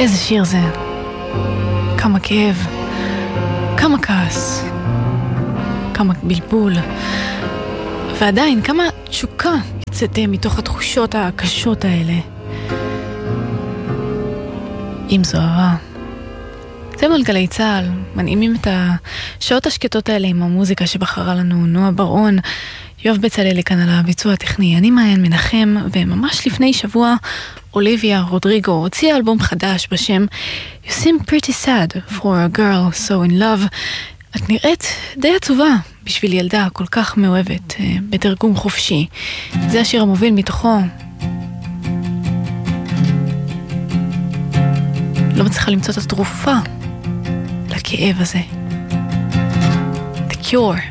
איזה שיר זה. כמה כאב, כמה כעס, כמה בלבול, ועדיין כמה תשוקה יצאת מתוך התחושות הקשות האלה. אם זו אהבה. אתם על גלי צהל, מנעימים את השעות השקטות האלה עם המוזיקה שבחרה לנו נועה ברון, יואב בצלאל כאן על הביצוע הטכני, אני מעיין מנחם, וממש לפני שבוע אוליביה רודריגו הוציאה אלבום חדש בשם You Seem Pretty Sad for a Girl So in Love. את נראית די עצובה בשביל ילדה כל כך מאוהבת, בתרגום חופשי. זה השיר המוביל מתוכו. לא מצליחה למצוא את התרופה לכאב הזה. The Cure.